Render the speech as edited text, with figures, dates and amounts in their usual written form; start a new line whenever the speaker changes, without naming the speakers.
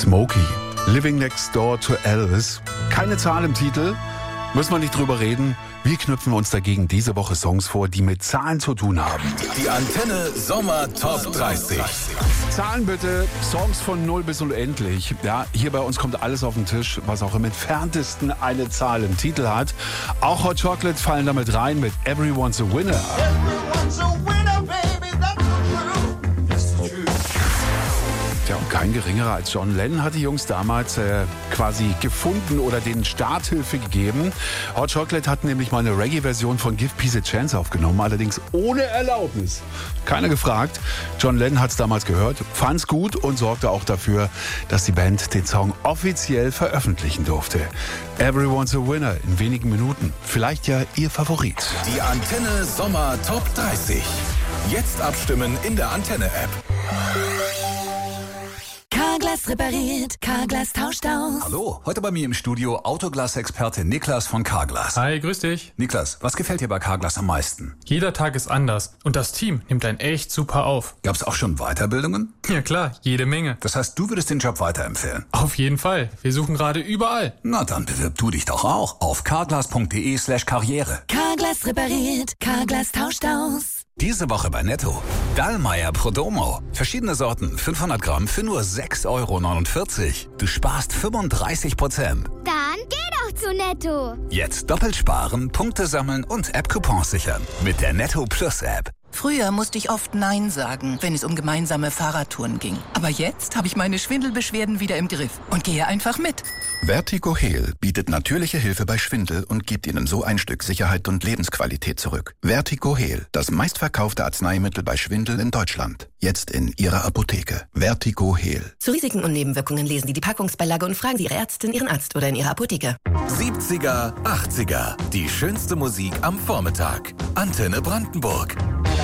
Smokey, Living Next Door to Elvis. Keine Zahl im Titel, müssen wir nicht drüber reden. Wir knüpfen uns dagegen diese Woche Songs vor, die mit Zahlen zu tun haben.
Die Antenne Sommer Top 30.
Zahlen bitte, Songs von 0 bis unendlich. Ja, hier bei uns kommt alles auf den Tisch, was auch im entferntesten eine Zahl im Titel hat. Auch Hot Chocolate fallen damit rein mit Everyone's a Winner.
Everyone's a winner, baby, that's the truth.
Ja, und kein geringerer als John Lennon hat die Jungs damals quasi gefunden oder denen Starthilfe gegeben. Hot Chocolate hat nämlich mal eine Reggae-Version von Give Peace a Chance aufgenommen, allerdings ohne Erlaubnis. Keiner gefragt. John Lennon hat es damals gehört, fand's gut und sorgte auch dafür, dass die Band den Song offiziell veröffentlichen durfte. Everyone's a Winner in wenigen Minuten. Vielleicht ja Ihr Favorit.
Die Antenne Sommer Top 30. Jetzt abstimmen in der Antenne-App.
Carglass repariert, Carglass tauscht aus.
Hallo, heute bei mir im Studio Autoglas-Experte Niklas von Carglass.
Hi, grüß dich.
Niklas, was gefällt dir bei Carglass am meisten?
Jeder Tag ist anders und das Team nimmt einen echt super auf.
Gab's auch schon Weiterbildungen?
Ja klar, jede Menge.
Das heißt, du würdest den Job weiterempfehlen?
Auf jeden Fall. Wir suchen gerade überall.
Na, dann bewirb du dich doch auch auf carglass.de/karriere.
Carglass repariert, Carglass tauscht aus.
Diese Woche bei Netto. Dallmayr Prodomo. Verschiedene Sorten, 500 Gramm für nur 6,49 €. Du sparst 35%.
Dann geh doch zu Netto.
Jetzt doppelt sparen, Punkte sammeln und App-Coupons sichern. Mit der Netto Plus App.
Früher musste ich oft Nein sagen, wenn es um gemeinsame Fahrradtouren ging. Aber jetzt habe ich meine Schwindelbeschwerden wieder im Griff und gehe einfach mit.
Vertigo Heal bietet natürliche Hilfe bei Schwindel und gibt Ihnen so ein Stück Sicherheit und Lebensqualität zurück. Vertigo Heal, das meistverkaufte Arzneimittel bei Schwindel in Deutschland. Jetzt in Ihrer Apotheke. Vertigo Heal.
Zu Risiken und Nebenwirkungen lesen Sie die Packungsbeilage und fragen Sie Ihre Ärztin, Ihren Arzt oder in Ihrer Apotheke.
70er, 80er. Die schönste Musik am Vormittag. Antenne Brandenburg.